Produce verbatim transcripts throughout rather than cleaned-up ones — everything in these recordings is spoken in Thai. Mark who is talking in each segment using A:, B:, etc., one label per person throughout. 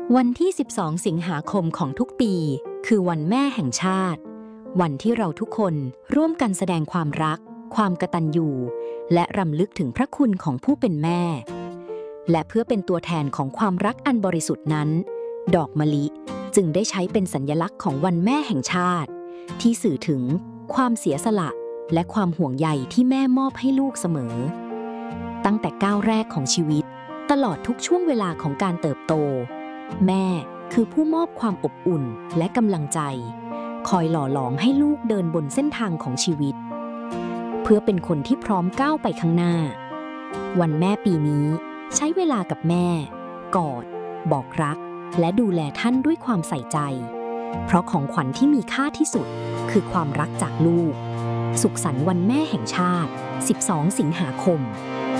A: วันที่ สิบสอง สิงหาคมของทุกปีคือวันแม่แห่งชาติวันที่เราทุกคนร่วมกันแสดงความรักความกตัญญูและรำลึกถึงพระคุณของผู้เป็นแม่และเพื่อเป็นตัวแทนของความรักอันบริสุทธิ์นั้นดอกมะลิจึงได้ใช้เป็นสัญลักษณ์ของวันแม่แห่งชาติที่สื่อถึงความเสียสละและความห่วงใยที่แม่มอบให้ลูกเสมอตั้งแต่ก้าวแรกของชีวิตตลอดทุกช่วงเวลาของการเติบโตแม่คือผู้มอบความอบอุ่นและกำลังใจคอยหล่อหลอมให้ลูกเดินบนเส้นทางของชีวิตเพื่อเป็นคนที่พร้อมก้าวไปข้างหน้าวันแม่ปีนี้ใช้เวลากับแม่กอดบอกรักและดูแลท่านด้วยความใส่ใจเพราะของขวัญที่มีค่าที่สุดคือความรักจากลูกสุขสันต์วันแม่แห่งชาติ สิบสอง สิงหาคม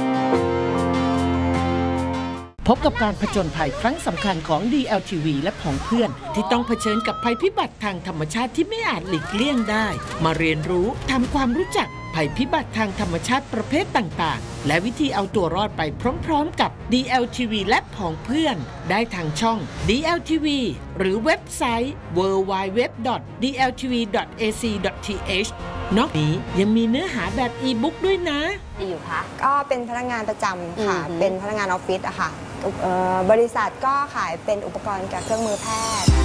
B: พบกับการผจญภัยครั้งสำคัญของ ดี แอล ที วี และผองเพื่อนที่ต้องเผชิญกับภัยพิบัติทางธรรมชาติที่ไม่อาจหลีกเลี่ยงได้มาเรียนรู้ทำความรู้จักภัยพิบัติทางธรรมชาติประเภทต่างๆและวิธีเอาตัวรอดไปพร้อมๆกับ ดี แอล ที วี และผองเพื่อนได้ทางช่อง ดี แอล ที วี หรือเว็บไซต์ ดับเบิลยู ดับเบิลยู ดับเบิลยู ดอท ดี แอล ที วี ดอท เอ ซี ดอท ที เอช นอกนี้ยังมีเนื้อหาแบบอีบุ๊กด้วยนะ
C: อยู่คะ
D: ก็เป็นพนักงานประจำค่ะเป็นพนักงานออฟฟิศอะค่ะบริษัทก็ขายเป็นอุปกรณ์กับเครื่องมือแพทย์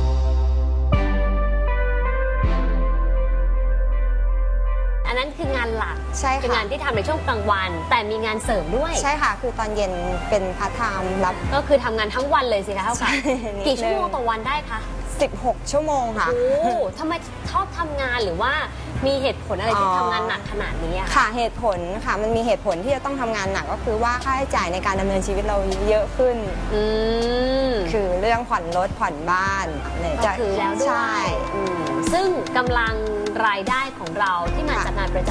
C: อันนั้นคืองานหลัก
D: ใช่ค่ะ
C: เป็นงานที่ทำในช่วงกลางวันแต่มีงานเสริมด้วย
D: ใช่ค่ะคือตอนเย็นเป็นพาร์ทไทม์รับ
C: ก็คือทำงานทั้งวันเลยสิคะเท่ากับกี่ชั่วโมงต่อวันได้คะ
D: สิบหกชั่วโมงค่ะ
C: โอ้ทำไมชอบทำงานหรือว่ามีเหตุผลอะไรที่ทำงานหนักขนาดนี้อะ
D: ค่ะเหตุผลค่ะมันมีเหตุผลที่จะต้องทำงานหนักก็คือว่าค่าใช้จ่ายในการดำเนินชีวิตเราเยอะขึ้นคือเรื่องผ่อนรถผ่อนบ้าน
C: ก็คือแล้วด้วยซึ่งกำลังรายได้ของเราที่มาจากงานประจ